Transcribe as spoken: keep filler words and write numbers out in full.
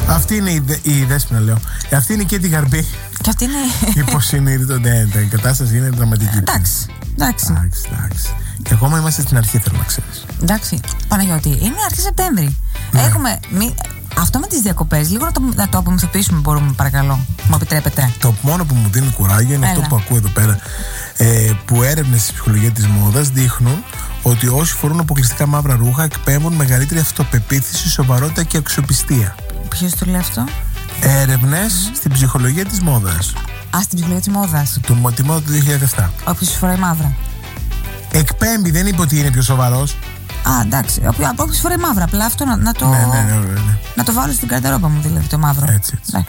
Αυτή είναι η, η Δέσποινα, λέω. Αυτή είναι και τη Γαρμπή. Και αυτή είναι. Υποσυνείδητο, η κατάσταση είναι δραματική. Εντάξει. Εντάξει. Εντάξει, εντάξει. Και ακόμα είμαστε στην αρχή, θέλω να ξέρεις. Εντάξει. Παναγιώτη, είναι αρχή Σεπτέμβρη. Ναι. Έχουμε. Μη... Αυτό με τις διακοπές, λίγο να το, να το απομυθοποιήσουμε, μπορούμε, παρακαλώ. Μου επιτρέπετε. Το μόνο που μου δίνει κουράγιο είναι Έλα. αυτό που ακούω εδώ πέρα. Ε, που έρευνες στη ψυχολογία της μόδας δείχνουν ότι όσοι φορούν αποκλειστικά μαύρα ρούχα εκπέμπουν μεγαλύτερη αυτοπεποίθηση, σοβαρότητα και αξιοπιστία. Ποιος το λέει αυτό? Έρευνες mm. στην ψυχολογία της μόδας. Α, στην ψυχολογία της μόδας. Το, τη μόδα του δύο χιλιάδες επτά. Όποιος φοράει μαύρα. Εκπέμπει, δεν είπε ότι είναι πιο σοβαρός. Α, εντάξει. Όποιος φοράει μαύρα. Απλά αυτό να, να το. Ναι, ναι, ναι, ναι, ναι. Να το βάλω στην καρτερόπα μου, δηλαδή το μαύρο. Έτσι, έτσι.